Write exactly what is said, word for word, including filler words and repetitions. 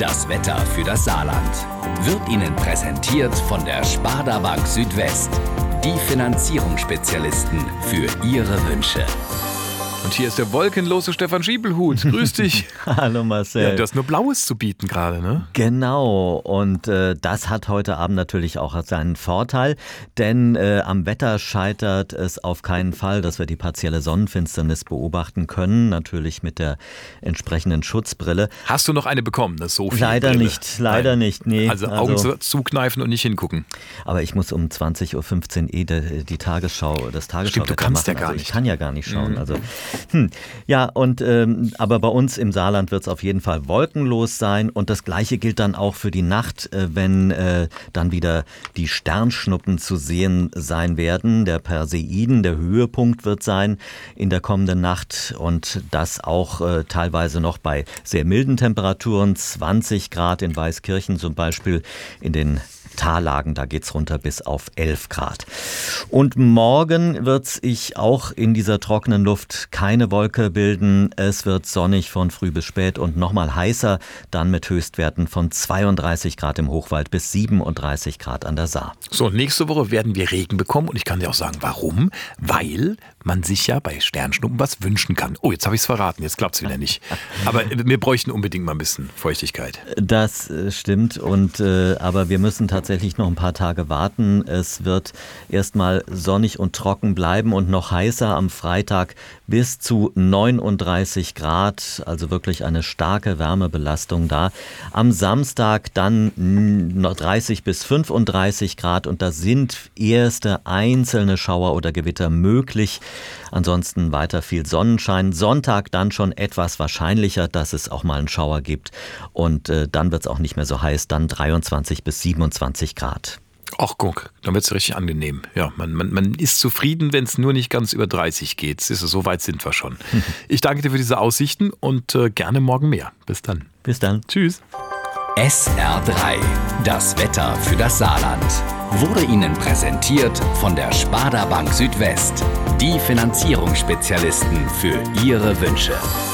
Das Wetter für das Saarland wird Ihnen präsentiert von der Sparda Bank Südwest. Die Finanzierungsspezialisten für Ihre Wünsche. Und hier ist der wolkenlose Stefan Schiebelhut. Grüß dich. Hallo Marcel. Ja, du hast nur Blaues zu bieten gerade, ne? Genau, und äh, das hat heute Abend natürlich auch seinen Vorteil, denn äh, am Wetter scheitert es auf keinen Fall, dass wir die partielle Sonnenfinsternis beobachten können, natürlich mit der entsprechenden Schutzbrille. Hast du noch eine bekommen, eine so viel Leider Brille? nicht, leider Nein. nicht, nee. Also Augen Also, zukneifen und nicht hingucken. aber ich muss um zwanzig Uhr fünfzehn eh die, die Tagesschau, das Tagesschau Stimmt, du kannst machen. ja gar also ich nicht. kann ja gar nicht schauen, Mhm. also Hm. Ja, und ähm, aber bei uns im Saarland wird es auf jeden Fall wolkenlos sein und das Gleiche gilt dann auch für die Nacht, äh, wenn äh, dann wieder die Sternschnuppen zu sehen sein werden. Der Perseiden, der Höhepunkt wird sein in der kommenden Nacht und das auch äh, teilweise noch bei sehr milden Temperaturen, zwanzig Grad in Weißkirchen zum Beispiel, in den Tallagen, da geht's runter bis auf elf Grad. Und morgen wird sich auch in dieser trockenen Luft keine Wolke bilden. Es wird sonnig von früh bis spät und nochmal heißer, dann mit Höchstwerten von zweiunddreißig Grad im Hochwald bis siebenunddreißig Grad an der Saar. So, nächste Woche werden wir Regen bekommen und ich kann dir auch sagen, warum? Weil man sich ja bei Sternschnuppen was wünschen kann. Oh, jetzt habe ich es verraten, jetzt klappt es wieder nicht. Aber wir bräuchten unbedingt mal ein bisschen Feuchtigkeit. Das äh, stimmt, und äh, aber wir müssen tatsächlich noch ein paar Tage warten. Es wird erstmal sonnig und trocken bleiben und noch heißer am Freitag bis zu neununddreißig Grad, also wirklich eine starke Wärmebelastung da. Am Samstag dann noch dreißig bis fünfunddreißig Grad und da sind erste einzelne Schauer oder Gewitter möglich. Ansonsten weiter viel Sonnenschein. Sonntag dann schon etwas wahrscheinlicher, dass es auch mal einen Schauer gibt. Und äh, dann wird es auch nicht mehr so heiß, dann dreiundzwanzig bis siebenundzwanzig Grad. Ach guck, dann wird es richtig angenehm. Ja, man, man, man ist zufrieden, wenn es nur nicht ganz über dreißig geht. Siehst du, so weit sind wir schon. Ich danke dir für diese Aussichten und äh, gerne morgen mehr. Bis dann. Bis dann. Tschüss. S R drei, das Wetter für das Saarland, wurde Ihnen präsentiert von der Sparda Bank Südwest. Die Finanzierungsspezialisten für Ihre Wünsche.